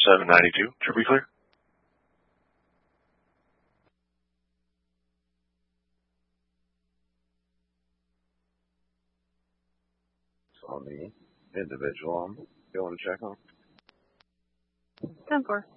792. Should be clear. On the individual, I'm going to check on. 10-4.